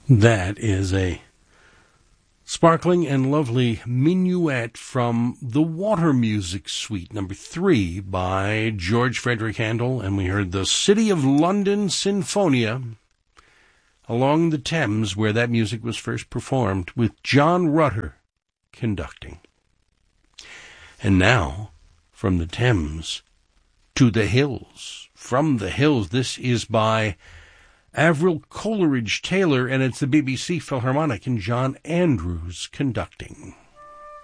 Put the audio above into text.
That is a sparkling and lovely minuet from the Water Music Suite, number 3, by George Frederick Handel, and we heard the City of London Sinfonia along the Thames, where that music was first performed, with John Rutter conducting. And now, from the Thames to the hills. From the hills, this is by Avril Coleridge Taylor, and it's the BBC Philharmonic and John Andrews conducting.